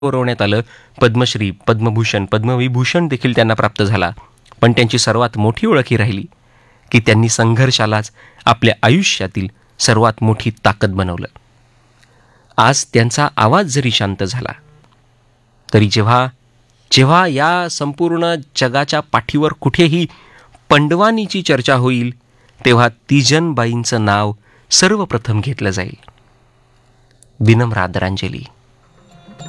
गौरवण्यात आलं. पद्मश्री, पद्मभूषण, पद्मविभूषण देखील त्यांना प्राप्त झाला. पण त्यांची सर्वात मोठी ओळख ही राहिली की त्यांनी संघर्षालाच आपल्या आयुष्यातील सर्वात मोठी ताकद बनवलं. आज त्यांचा आवाज जरी शांत झाला तरी जेव्हा जेव्हा या संपूर्ण जगाच्या पाठीवर कुठेही पंडवानीची चर्चा होईल तेव्हा तीजनबाईंचं नाव सर्वप्रथम घेतलं जाईल. विनम्र आदरांजली.